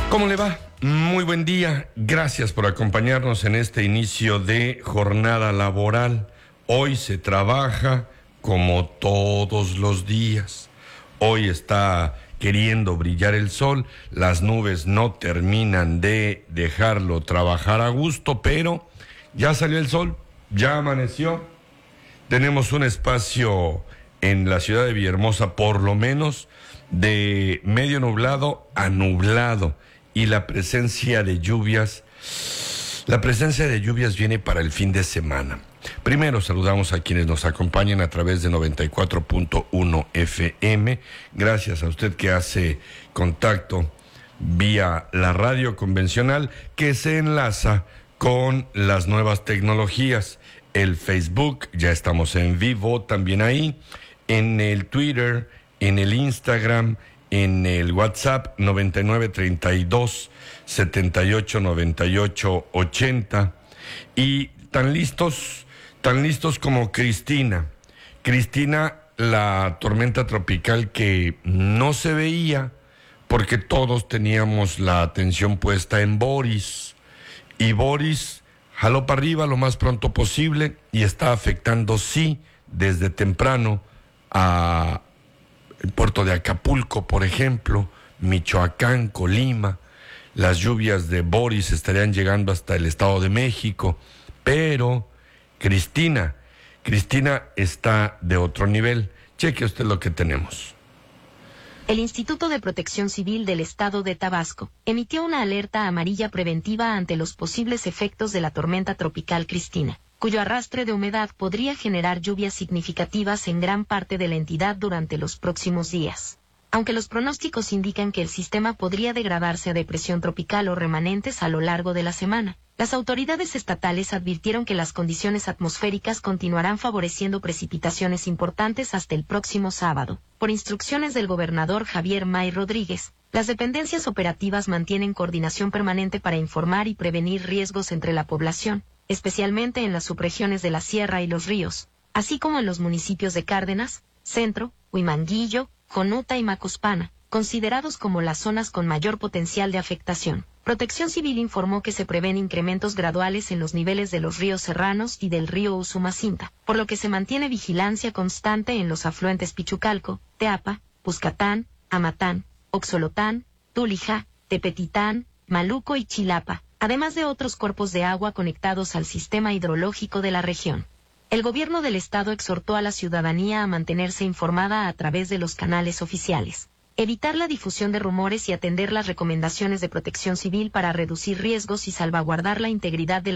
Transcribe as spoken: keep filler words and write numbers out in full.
¿Cómo le va? Muy buen día. Gracias por acompañarnos en este inicio de jornada laboral. Hoy se trabaja como todos los días. Hoy está queriendo brillar el sol. Las nubes no terminan de dejarlo trabajar a gusto, pero ya salió el sol, ya amaneció. Tenemos un espacio en la ciudad de Villahermosa, por lo menos, de medio nublado a nublado. Y la presencia de lluvias, la presencia de lluvias viene para el fin de semana. Primero saludamos a quienes nos acompañan a través de noventa y cuatro punto uno F M. Gracias a usted que hace contacto vía la radio convencional que se enlaza con las nuevas tecnologías. El Facebook, ya estamos en vivo también ahí, en el Twitter, en el Instagram, en el WhatsApp noventa y nueve treinta y dos setenta y ocho noventa y ocho ochenta, y tan listos, tan listos como Cristina. Cristina, la tormenta tropical que no se veía porque todos teníamos la atención puesta en Boris, y Boris jaló para arriba lo más pronto posible y está afectando, sí, desde temprano a el puerto de Acapulco, por ejemplo, Michoacán, Colima. Las lluvias de Boris estarían llegando hasta el Estado de México, pero Cristina, Cristina está de otro nivel. Cheque usted lo que tenemos. El Instituto de Protección Civil del Estado de Tabasco emitió una alerta amarilla preventiva ante los posibles efectos de la tormenta tropical Cristina, cuyo arrastre de humedad podría generar lluvias significativas en gran parte de la entidad durante los próximos días. Aunque los pronósticos indican que el sistema podría degradarse a depresión tropical o remanentes a lo largo de la semana, las autoridades estatales advirtieron que las condiciones atmosféricas continuarán favoreciendo precipitaciones importantes hasta el próximo sábado. Por instrucciones del gobernador Javier May Rodríguez, las dependencias operativas mantienen coordinación permanente para informar y prevenir riesgos entre la población, especialmente en las subregiones de la Sierra y los Ríos, así como en los municipios de Cárdenas, Centro, Huimanguillo, Jonuta y Macuspana, considerados como las zonas con mayor potencial de afectación. Protección Civil informó que se prevén incrementos graduales en los niveles de los ríos serranos y del río Usumacinta, por lo que se mantiene vigilancia constante en los afluentes Pichucalco, Teapa, Puscatán, Amatán, Oxolotán, Tulija, Tepetitán, Maluco y Chilapa, además de otros cuerpos de agua conectados al sistema hidrológico de la región. El gobierno del estado exhortó a la ciudadanía a mantenerse informada a través de los canales oficiales, evitar la difusión de rumores y atender las recomendaciones de Protección Civil para reducir riesgos y salvaguardar la integridad de la